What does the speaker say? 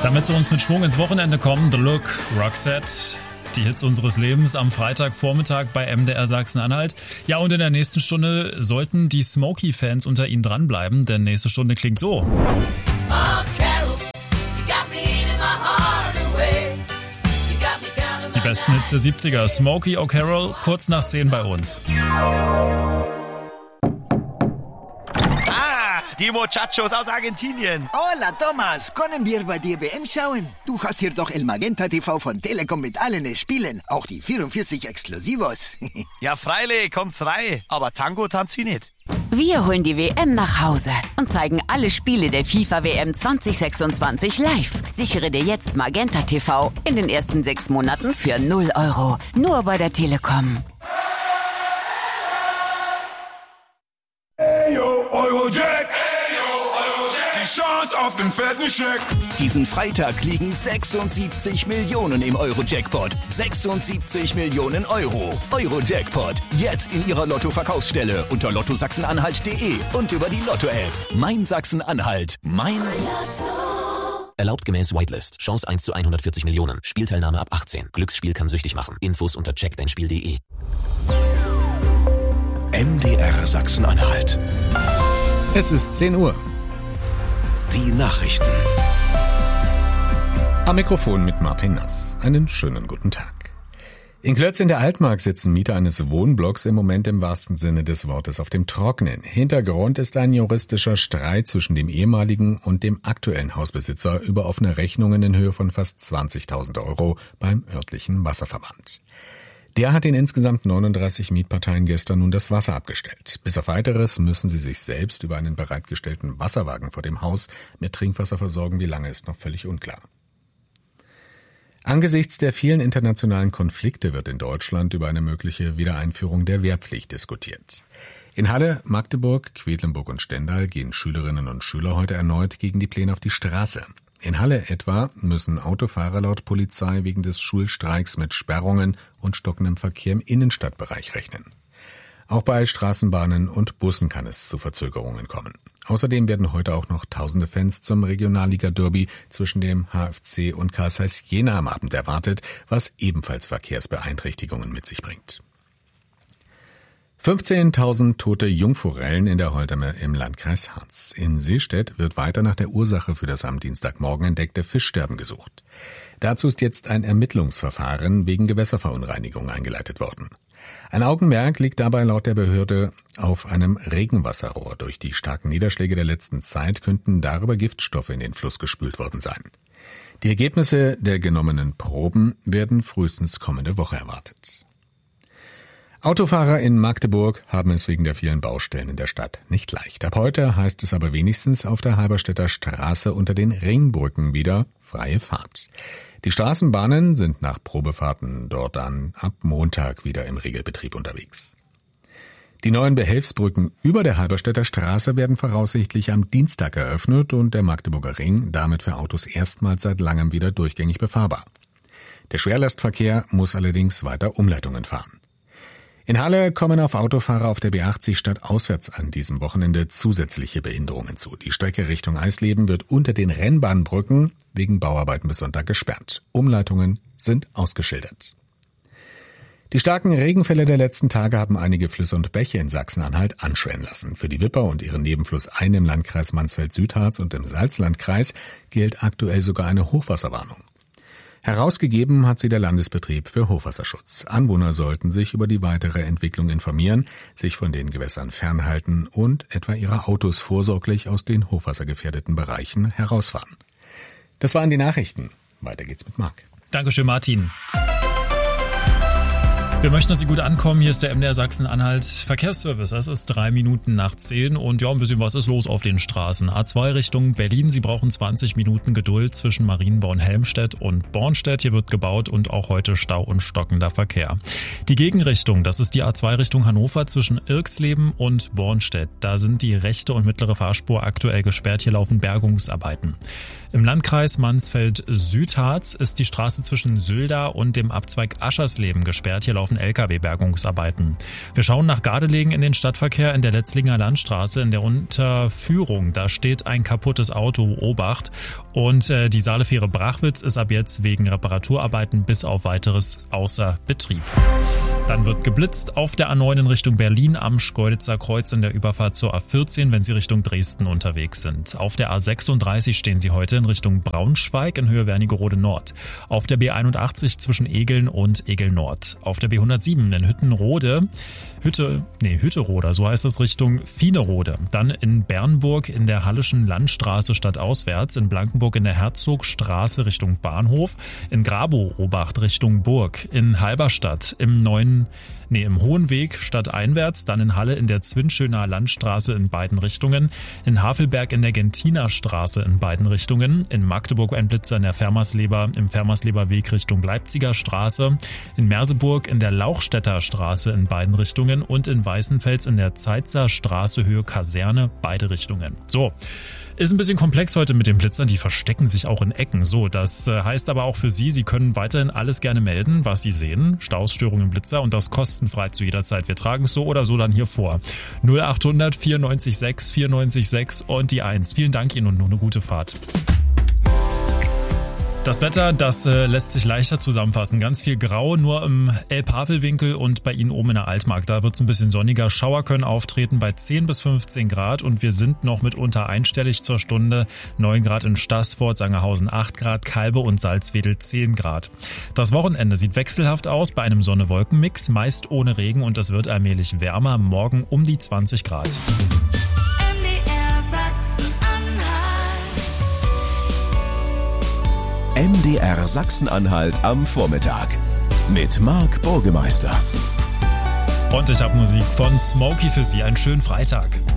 Damit sie uns mit Schwung ins Wochenende kommen, The Look, Roxette, die Hits unseres Lebens am Freitagvormittag bei MDR Sachsen-Anhalt. Ja, und in der nächsten Stunde sollten die Smokey-Fans unter Ihnen dranbleiben, denn nächste Stunde klingt so. Die besten Hits der 70er, Smokey O'Carroll, kurz nach 10 bei uns. Die Muchachos aus Argentinien. Hola, Thomas. Können wir bei dir WM schauen? Du hast hier doch El Magenta TV von Telekom mit allen Spielen. Auch die 44 Exklusivos. Ja, freilich, kommt's rein. Aber Tango tanzt sie nicht. Wir holen die WM nach Hause und zeigen alle Spiele der FIFA WM 2026 live. Sichere dir jetzt Magenta TV in den ersten 6 Monaten für 0 €. Nur bei der Telekom. Hey yo, Eurojack! Die Chance auf den fetten Scheck. Diesen Freitag liegen 76 Millionen im Euro-Jackpot. 76 Millionen €. Euro-Jackpot. Jetzt in Ihrer Lotto-Verkaufsstelle unter lottosachsenanhalt.de und über die Lotto-App. Mein Sachsen-Anhalt. Mein Lotto. Erlaubt gemäß Whitelist. Chance 1 zu 140 Millionen. Spielteilnahme ab 18. Glücksspiel kann süchtig machen. Infos unter checkdeinspiel.de. MDR Sachsen-Anhalt. Es ist 10 Uhr. Die Nachrichten. Am Mikrofon mit Martin Nass. Einen schönen guten Tag. In Klötz in der Altmark sitzen Mieter eines Wohnblocks im Moment im wahrsten Sinne des Wortes auf dem Trockenen. Hintergrund ist ein juristischer Streit zwischen dem ehemaligen und dem aktuellen Hausbesitzer über offene Rechnungen in Höhe von fast 20.000 € beim örtlichen Wasserverband. Der hat den insgesamt 39 Mietparteien gestern nun das Wasser abgestellt. Bis auf Weiteres müssen sie sich selbst über einen bereitgestellten Wasserwagen vor dem Haus mit Trinkwasser versorgen. Wie lange ist noch völlig unklar. Angesichts der vielen internationalen Konflikte wird in Deutschland über eine mögliche Wiedereinführung der Wehrpflicht diskutiert. In Halle, Magdeburg, Quedlinburg und Stendal gehen Schülerinnen und Schüler heute erneut gegen die Pläne auf die Straße. In Halle etwa müssen Autofahrer laut Polizei wegen des Schulstreiks mit Sperrungen und stockendem Verkehr im Innenstadtbereich rechnen. Auch bei Straßenbahnen und Bussen kann es zu Verzögerungen kommen. Außerdem werden heute auch noch tausende Fans zum Regionalliga-Derby zwischen dem HFC und Carl Zeiss Jena am Abend erwartet, was ebenfalls Verkehrsbeeinträchtigungen mit sich bringt. 15.000 tote Jungforellen in der Holtemme im Landkreis Harz. In Seestedt wird weiter nach der Ursache für das am Dienstagmorgen entdeckte Fischsterben gesucht. Dazu ist jetzt ein Ermittlungsverfahren wegen Gewässerverunreinigung eingeleitet worden. Ein Augenmerk liegt dabei laut der Behörde auf einem Regenwasserrohr. Durch die starken Niederschläge der letzten Zeit könnten darüber Giftstoffe in den Fluss gespült worden sein. Die Ergebnisse der genommenen Proben werden frühestens kommende Woche erwartet. Autofahrer in Magdeburg haben es wegen der vielen Baustellen in der Stadt nicht leicht. Ab heute heißt es aber wenigstens auf der Halberstädter Straße unter den Ringbrücken wieder freie Fahrt. Die Straßenbahnen sind nach Probefahrten dort dann ab Montag wieder im Regelbetrieb unterwegs. Die neuen Behelfsbrücken über der Halberstädter Straße werden voraussichtlich am Dienstag eröffnet und der Magdeburger Ring damit für Autos erstmals seit langem wieder durchgängig befahrbar. Der Schwerlastverkehr muss allerdings weiter Umleitungen fahren. In Halle kommen auf Autofahrer auf der B80 stadtauswärts an diesem Wochenende zusätzliche Behinderungen zu. Die Strecke Richtung Eisleben wird unter den Rennbahnbrücken wegen Bauarbeiten bis Sonntag gesperrt. Umleitungen sind ausgeschildert. Die starken Regenfälle der letzten Tage haben einige Flüsse und Bäche in Sachsen-Anhalt anschwellen lassen. Für die Wipper und ihren Nebenfluss Ain im Landkreis Mansfeld-Südharz und im Salzlandkreis gilt aktuell sogar eine Hochwasserwarnung. Herausgegeben hat sie der Landesbetrieb für Hochwasserschutz. Anwohner sollten sich über die weitere Entwicklung informieren, sich von den Gewässern fernhalten und etwa ihre Autos vorsorglich aus den hochwassergefährdeten Bereichen herausfahren. Das waren die Nachrichten. Weiter geht's mit Marc. Dankeschön, Martin. Wir möchten, dass Sie gut ankommen. Hier ist der MDR Sachsen-Anhalt Verkehrsservice. Es ist 3 Minuten nach 10 und ja, ein bisschen was ist los auf den Straßen. A2 Richtung Berlin. Sie brauchen 20 Minuten Geduld zwischen Marienborn, Helmstedt und Bornstedt. Hier wird gebaut und auch heute Stau und stockender Verkehr. Die Gegenrichtung, das ist die A2 Richtung Hannover zwischen Irxleben und Bornstedt. Da sind die rechte und mittlere Fahrspur aktuell gesperrt. Hier laufen Bergungsarbeiten. Im Landkreis Mansfeld-Südharz ist die Straße zwischen Sülda und dem Abzweig Aschersleben gesperrt. Hier laufen Lkw-Bergungsarbeiten. Wir schauen nach Gardelegen in den Stadtverkehr in der Letzlinger Landstraße in der Unterführung. Da steht ein kaputtes Auto, Obacht. Und die Saalefähre Brachwitz ist ab jetzt wegen Reparaturarbeiten bis auf weiteres außer Betrieb. Dann wird geblitzt auf der A9 in Richtung Berlin am Schkeuditzer Kreuz in der Überfahrt zur A14, wenn Sie Richtung Dresden unterwegs sind. Auf der A36 stehen Sie heute in Richtung Braunschweig in Höhe Wernigerode Nord. Auf der B81 zwischen Egeln und Egel Nord. Auf der B107 in Hütterode, so heißt es, Richtung Viehnerode. Dann in Bernburg in der Hallischen Landstraße stadtauswärts, in Blankenburg in der Herzogstraße Richtung Bahnhof, in Grabow Obacht Richtung Burg, in Halberstadt im Hohenweg stadteinwärts, dann in Halle in der Zwinschöner Landstraße in beiden Richtungen, in Havelberg in der Gentiner Straße in beiden Richtungen, in Magdeburg ein Blitzer in der im Fermersleber Weg Richtung Leipziger Straße, in Merseburg in der Lauchstädter Straße in beiden Richtungen und in Weißenfels in der Zeitzer Straße Höhe Kaserne, beide Richtungen. So. Ist ein bisschen komplex heute mit den Blitzern, die verstecken sich auch in Ecken. So, das heißt aber auch für Sie, Sie können weiterhin alles gerne melden, was Sie sehen. Staus, Störungen, Blitzer und das kostenfrei zu jeder Zeit. Wir tragen es so oder so dann hier vor. 0800 94 6 94 6 und die 1. Vielen Dank Ihnen und nur eine gute Fahrt. Das Wetter, das lässt sich leichter zusammenfassen. Ganz viel Grau, nur im Elbhavelwinkel und bei Ihnen oben in der Altmark. Da wird es ein bisschen sonniger. Schauer können auftreten bei 10 bis 15 Grad und wir sind noch mitunter einstellig zur Stunde. 9 Grad in Staßfurt, Sangerhausen 8 Grad, Kalbe und Salzwedel 10 Grad. Das Wochenende sieht wechselhaft aus bei einem Sonne-Wolken-Mix, meist ohne Regen und es wird allmählich wärmer. Morgen um die 20 Grad. MDR Sachsen-Anhalt am Vormittag mit Marc Burgemeister. Und ich habe Musik von Smokey für Sie. Einen schönen Freitag.